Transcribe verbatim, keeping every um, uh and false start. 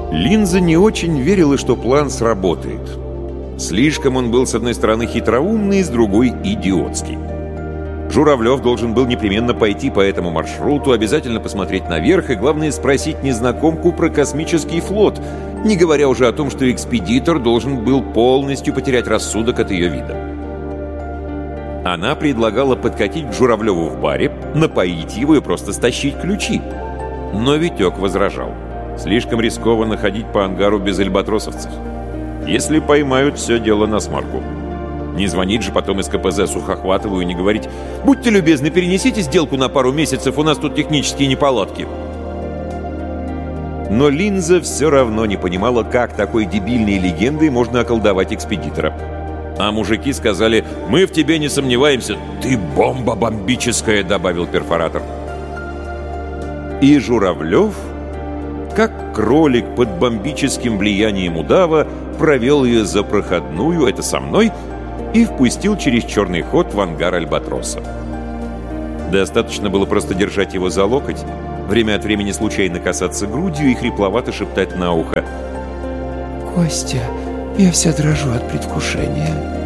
Линза не очень верила, что план сработает. Слишком он был, с одной стороны, хитроумный, с другой — идиотский. Журавлев должен был непременно пойти по этому маршруту, обязательно посмотреть наверх и, главное, спросить незнакомку про космический флот, не говоря уже о том, что экспедитор должен был полностью потерять рассудок от ее вида. Она предлагала подкатить к Журавлеву в баре, напоить его и просто стащить ключи. Но Витек возражал. Слишком рискованно ходить по ангару без альбатросовцев. Если поймают, все дело насмарку. Не звонить же потом из ка пэ зэ Сухохватову и не говорить: «Будьте любезны, перенесите сделку на пару месяцев, у нас тут технические неполадки». Но Линза все равно не понимала, как такой дебильной легендой можно околдовать экспедитора. А мужики сказали: «Мы в тебе не сомневаемся, ты бомба бомбическая», — добавил перфоратор. И Журавлев, как кролик под бомбическим влиянием удава, провел ее за проходную, это со мной, и впустил через черный ход в ангар Альбатроса. Достаточно было просто держать его за локоть, время от времени случайно касаться грудью и хрипловато шептать на ухо: «Костя, я вся дрожу от предвкушения».